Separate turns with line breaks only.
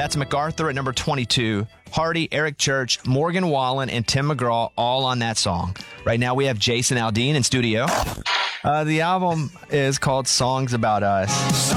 That's MacArthur at number 22. Hardy, Eric Church, Morgan Wallen, and Tim McGraw all on that song. Right now we have Jason Aldean in studio. The album is called Songs About Us.